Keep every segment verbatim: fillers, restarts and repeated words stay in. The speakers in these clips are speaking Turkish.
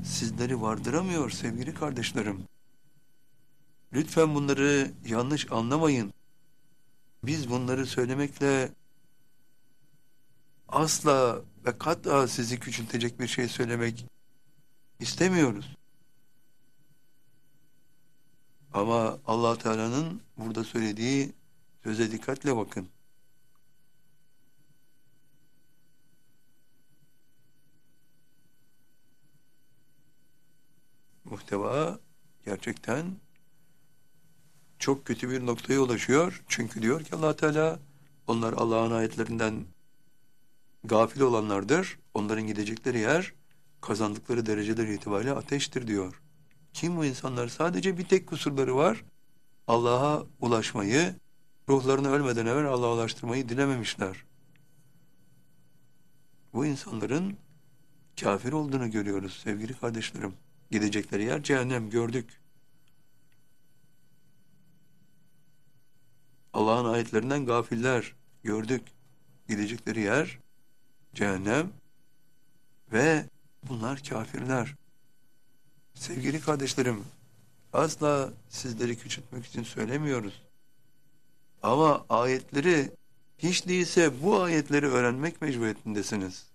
sizleri vardıramıyor sevgili kardeşlerim. Lütfen bunları yanlış anlamayın. Biz bunları söylemekle asla ve kat'a sizi küçültecek bir şey söylemek istemiyoruz. Ama Allah Teala'nın burada söylediği söze dikkatle bakın. Muhteva gerçekten çok kötü bir noktaya ulaşıyor. Çünkü diyor ki Allah Teala, onlar Allah'ın ayetlerinden gafil olanlardır. Onların gidecekleri yer kazandıkları dereceler itibariyle ateştir diyor. Kim bu insanlar? Sadece bir tek kusurları var. Allah'a ulaşmayı, ruhlarını ölmeden evvel Allah'a ulaştırmayı dilememişler. Bu insanların kafir olduğunu görüyoruz sevgili kardeşlerim. Gidecekleri yer cehennem, gördük. Allah'ın ayetlerinden gafiller, gördük. Gidecekleri yer cehennem ve bunlar kafirler. Sevgili kardeşlerim, asla sizleri küçültmek için söylemiyoruz. Ama ayetleri, hiç değilse bu ayetleri öğrenmek mecburiyetindesiniz.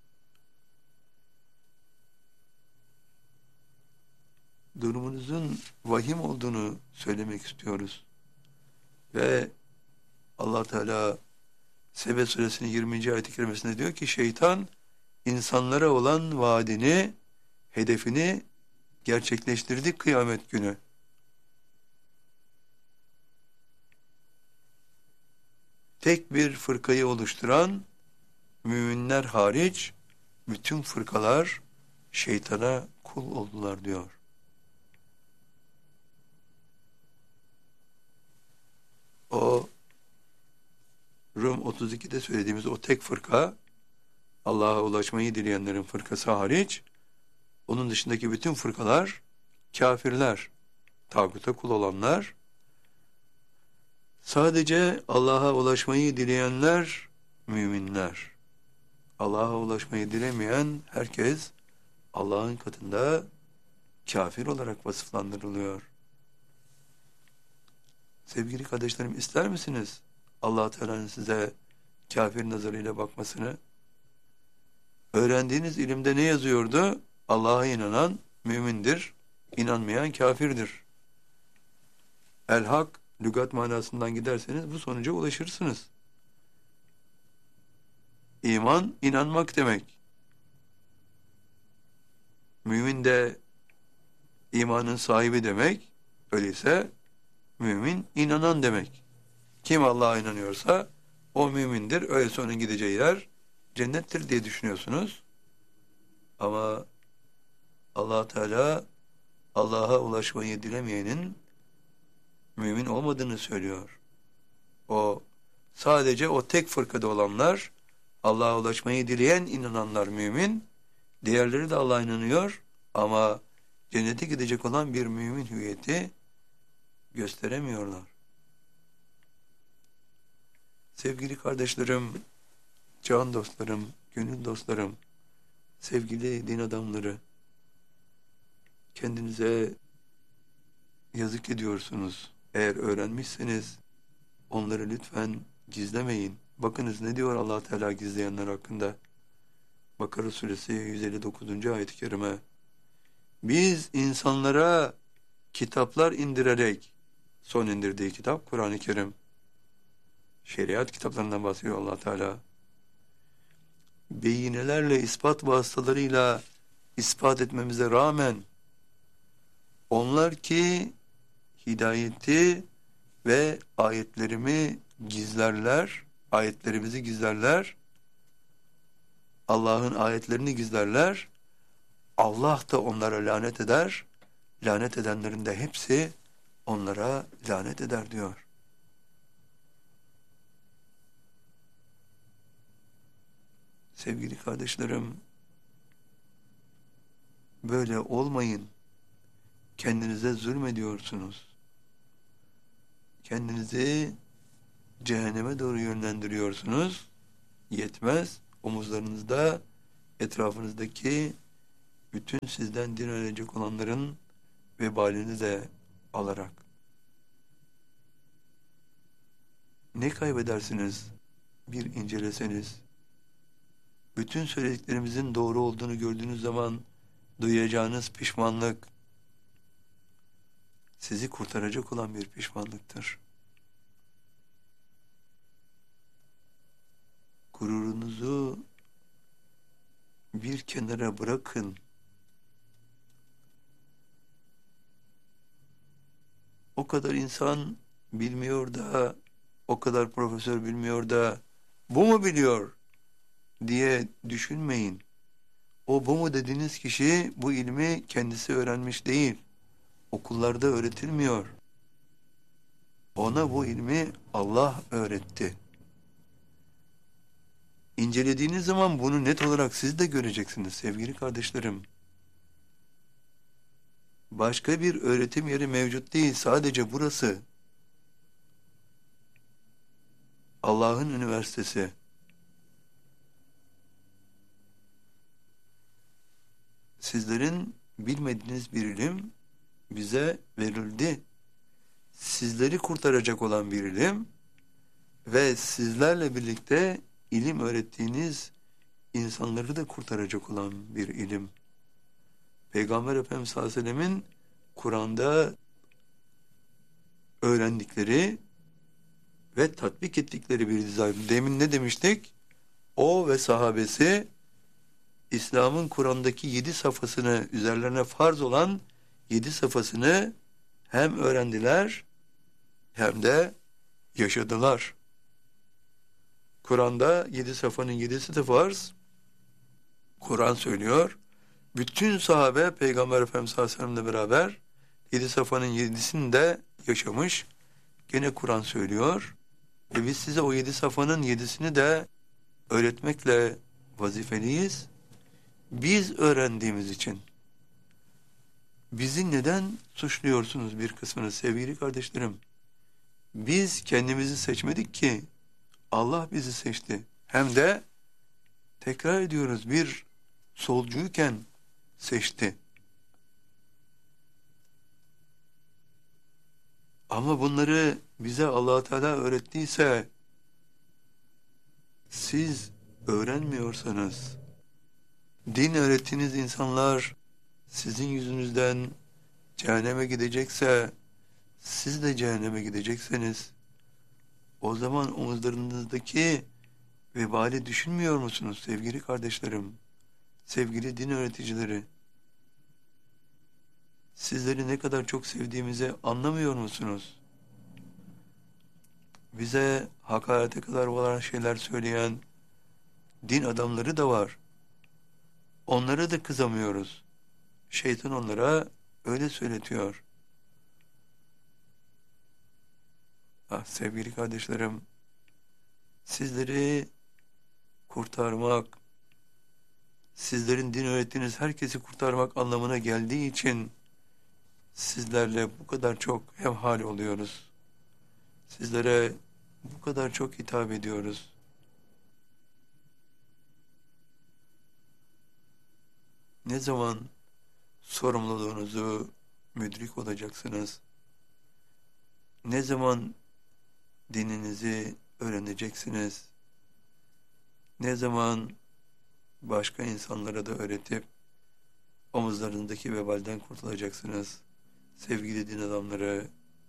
Durumunuzun vahim olduğunu söylemek istiyoruz. Ve Allah Teala Sebe suresinin yirminci ayet-i kerimesinde diyor ki, şeytan insanlara olan vaadini, hedefini gerçekleştirdi kıyamet günü. Tek bir fırkayı oluşturan müminler hariç bütün fırkalar şeytana kul oldular diyor. O Rum otuz ikide söylediğimiz o tek fırka, Allah'a ulaşmayı dileyenlerin fırkası hariç, onun dışındaki bütün fırkalar kafirler, tağuta kul olanlar. Sadece Allah'a ulaşmayı dileyenler müminler. Allah'a ulaşmayı dilemeyen herkes Allah'ın katında kafir olarak vasıflandırılıyor. Sevgili kardeşlerim, ister misiniz Allah Teala'nın size kafir nazarıyla bakmasını? Öğrendiğiniz ilimde ne yazıyordu? Allah'a inanan mümindir, inanmayan kafirdir. El-Hak lügat manasından giderseniz bu sonuca ulaşırsınız. İman, inanmak demek. Mümin de imanın sahibi demek. Öyleyse mümin, inanan demek. Kim Allah'a inanıyorsa o mümindir. Öyleyse onun gideceği yer cennettir diye düşünüyorsunuz. Ama Allah Teala Allah'a ulaşmayı dilemeyenin mümin olmadığını söylüyor. O sadece o tek fırkada olanlar, Allah'a ulaşmayı dileyen inananlar mümin, diğerleri de Allah'a inanıyor ama cennete gidecek olan bir mümin hüviyeti gösteremiyorlar. Sevgili kardeşlerim, can dostlarım, gönül dostlarım, sevgili din adamları, kendinize yazık ediyorsunuz. Eğer öğrenmişseniz onları lütfen gizlemeyin. Bakınız ne diyor Allah Teala gizleyenler hakkında. Bakara suresi yüz elli dokuzuncu ayet-i kerime. Biz insanlara kitaplar indirerek, son indirdiği kitap Kur'an-ı Kerim, şeriat kitaplarından bahsediyor Allah Teala. Beyinelerle, ispat vasıtalarıyla ispat etmemize rağmen onlar ki hidayeti ve ayetlerimi gizlerler, ayetlerimizi gizlerler, Allah'ın ayetlerini gizlerler, Allah da onlara lanet eder, lanet edenlerin de hepsi onlara lanet eder diyor. Sevgili kardeşlerim, böyle olmayın. Kendinize zulmediyorsunuz. Kendinizi cehenneme doğru yönlendiriyorsunuz. Yetmez, omuzlarınızda etrafınızdaki bütün sizden din öğrenecek olanların vebalini de alarak. Ne kaybedersiniz bir inceleseniz? Bütün söylediklerimizin doğru olduğunu gördüğünüz zaman duyacağınız pişmanlık sizi kurtaracak olan bir pişmanlıktır. Gururunuzu bir kenara bırakın. O kadar insan bilmiyor da, o kadar profesör bilmiyor da, bu mu biliyor diye düşünmeyin. O bu mu dediğiniz kişi bu ilmi kendisi öğrenmiş değil. Okullarda öğretilmiyor. Ona bu ilmi Allah öğretti. İncelediğiniz zaman bunu net olarak siz de göreceksiniz sevgili kardeşlerim. Başka bir öğretim yeri mevcut değil, sadece burası. Allah'ın üniversitesi. Sizlerin bilmediğiniz bir ilim bize verildi. Sizleri kurtaracak olan bir ilim ve sizlerle birlikte ilim öğrettiğiniz insanları da kurtaracak olan bir ilim. Peygamber Efendimiz sallallahu aleyhi ve sellemin Kur'an'da öğrendikleri ve tatbik ettikleri bir dizayn. Demin ne demiştik? O ve sahabesi İslam'ın Kur'an'daki yedi safhasını, üzerlerine farz olan yedi safhasını hem öğrendiler hem de yaşadılar. Kur'an'da yedi safhanın yedisi de farz. Kur'an söylüyor. Bütün sahabe Peygamber Efendimiz sallallahu aleyhi ve sellem'le beraber yedi safhanın yedisini de yaşamış. Gene Kur'an söylüyor. Ve biz size o yedi safhanın yedisini de öğretmekle vazifeliyiz. Biz öğrendiğimiz için. Bizi neden suçluyorsunuz bir kısmını sevgili kardeşlerim? Biz kendimizi seçmedik ki, Allah bizi seçti. Hem de tekrar ediyoruz, bir solcuyken seçti. Ama bunları bize Allah Teala öğrettiyse, siz öğrenmiyorsanız, din öğrettiğiniz insanlar sizin yüzünüzden cehenneme gidecekse, siz de cehenneme gidecekseniz, o zaman omuzlarınızdaki vebali düşünmüyor musunuz sevgili kardeşlerim, sevgili din öğreticileri? Sizleri ne kadar çok sevdiğimizi anlamıyor musunuz? Bize hakarete kadar olan şeyler söyleyen din adamları da var. Onlara da kızamıyoruz. Şeytan onlara öyle söyletiyor. Ah, sevgili kardeşlerim, sizleri kurtarmak, sizlerin din öğrettiğiniz herkesi kurtarmak anlamına geldiği için sizlerle bu kadar çok hemhal oluyoruz. Sizlere bu kadar çok hitap ediyoruz. Ne zaman sorumluluğunuzu müdrik olacaksınız? Ne zaman dininizi öğreneceksiniz? Ne zaman başka insanlara da öğretip omuzlarındaki vebalden kurtulacaksınız? Sevgili din adamları,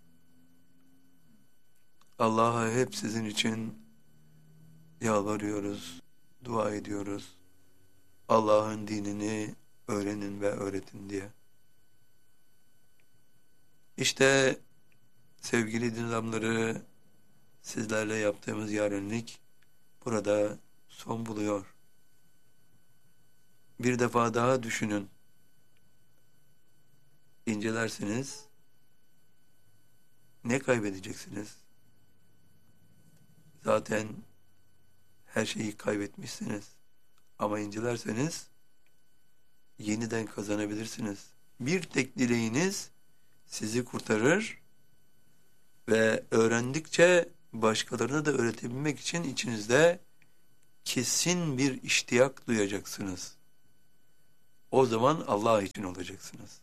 Allah'a hep sizin için yalvarıyoruz, dua ediyoruz. Allah'ın dinini öğrenin ve öğretin diye. İşte sevgili din adamları, sizlerle yaptığımız yarenlik burada son buluyor. Bir defa daha düşünün. İncelersiniz, ne kaybedeceksiniz? Zaten her şeyi kaybetmişsiniz. Ama incelerseniz yeniden kazanabilirsiniz. Bir tek dileğiniz sizi kurtarır ve öğrendikçe başkalarına da öğretebilmek için içinizde kesin bir iştiyak duyacaksınız. O zaman Allah için olacaksınız.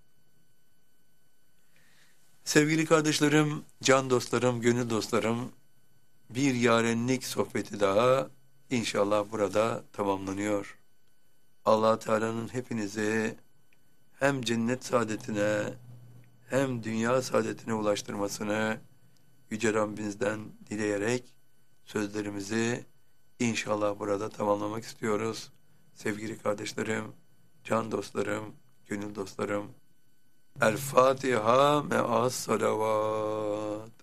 Sevgili kardeşlerim, can dostlarım, gönül dostlarım, bir yarenlik sohbeti daha inşallah burada tamamlanıyor. Allah Teala'nın hepinizi hem cennet saadetine hem dünya saadetine ulaştırmasını Yüce Rabbimizden dileyerek sözlerimizi inşallah burada tamamlamak istiyoruz. Sevgili kardeşlerim, can dostlarım, gönül dostlarım, El Fatiha me'as salavat.